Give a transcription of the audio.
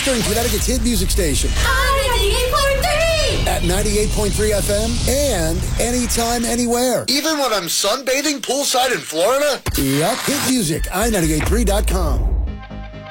Western Connecticut's hit music station. At 98.3 FM and anytime, anywhere. Even when I'm sunbathing poolside in Florida? Yep. Hit music, i983.com.